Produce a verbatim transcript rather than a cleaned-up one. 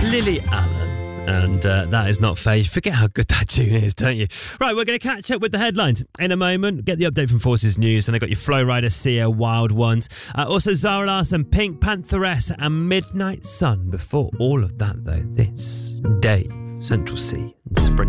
Lily Allen. And uh, that is not fair. You forget how good that tune is, don't you? Right, we're going to catch up with the headlines in a moment. Get the update from Forces News. And I got your Flow Rider, Sia, Wild Ones. Uh, also, Zara Larsson, Pink Pantheress, and Midnight Sun. Before all of that, though, this Dave, Central C, and Spring.